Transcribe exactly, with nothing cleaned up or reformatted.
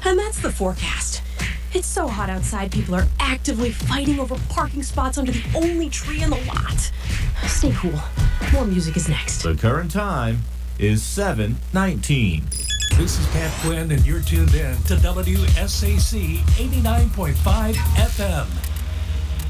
And that's the forecast. It's so hot outside, people are actively fighting over parking spots under the only tree in the lot. Stay cool. More music is next. The current time is seven nineteen. This is Pat Quinn, and you're tuned in to W S A C eighty-nine point five F M.